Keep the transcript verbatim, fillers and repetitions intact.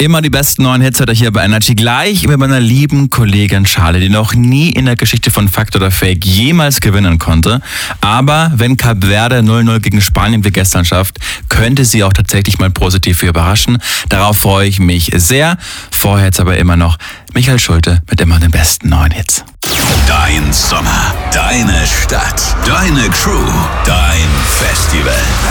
Immer die besten neuen Hits hat er hier bei Energy. Gleich mit meiner lieben Kollegin Charlie, die noch nie in der Geschichte von Fakt oder Fake jemals gewinnen konnte. Aber wenn Kap Verde null null gegen Spanien wie gestern schafft, könnte sie auch tatsächlich mal positiv überraschen. Darauf freue ich mich sehr. Vorher jetzt aber immer noch Michael Schulte mit immer den besten neuen Hits. Dein Sommer, deine Stadt, deine Crew, dein Festival.